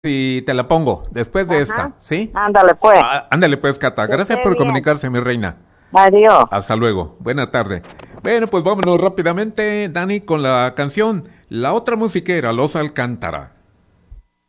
y te la pongo después de Ajá. esta, ¿sí? Ándale, pues. Ándale pues, Cata. Que Gracias esté por bien. comunicarse, mi reina. Adiós. Hasta luego. Buena tarde. Bueno, pues vámonos rápidamente, Dani, con la canción La Otra Musiquera, Los Alcántara.